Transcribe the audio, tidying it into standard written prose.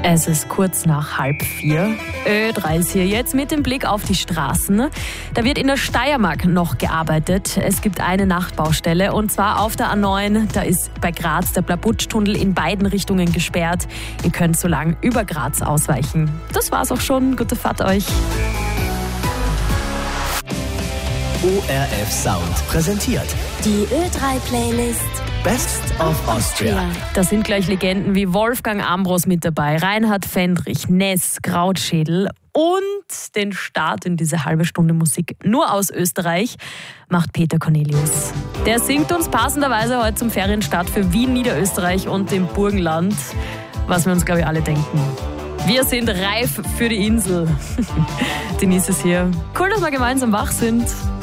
Es ist kurz nach 3:30. Ö3 ist hier jetzt mit dem Blick auf die Straßen. Da wird in der Steiermark noch gearbeitet. Es gibt eine Nachtbaustelle und zwar auf der A9. Da ist bei Graz der Blabutsch-Tunnel in beiden Richtungen gesperrt. Ihr könnt so lang über Graz ausweichen. Das war's auch schon. Gute Fahrt euch. ORF Sound präsentiert die Ö3-Playlist Best of Austria. Da sind gleich Legenden wie Wolfgang Ambros mit dabei, Reinhard Fendrich, Ness, Krautschädel und den Start in diese halbe Stunde Musik nur aus Österreich macht Peter Cornelius. Der singt uns passenderweise heute zum Ferienstart für Wien, Niederösterreich und dem Burgenland, was wir uns, glaube ich, alle denken. Wir sind reif für die Insel. Denise ist hier. Cool, dass wir gemeinsam wach sind.